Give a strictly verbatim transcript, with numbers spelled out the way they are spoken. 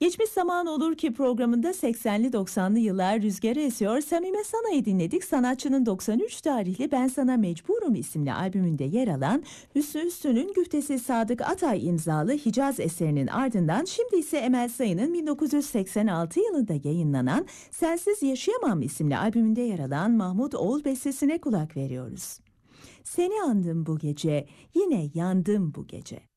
Geçmiş zaman olur ki programında seksenli doksanlı yıllar rüzgarı esiyor. Samime Sana'yı dinledik. Sanatçının doksan üç tarihli Ben Sana Mecburum isimli albümünde yer alan Hüsnü Üstün'ün güftesi Sadık Atay imzalı Hicaz eserinin ardından şimdi ise Emel Sayın'ın bin dokuz yüz seksen altı yılında yayınlanan Sensiz Yaşayamam isimli albümünde yer alan Mahmut Oğul bestesine kulak veriyoruz. Seni andım bu gece, yine yandım bu gece.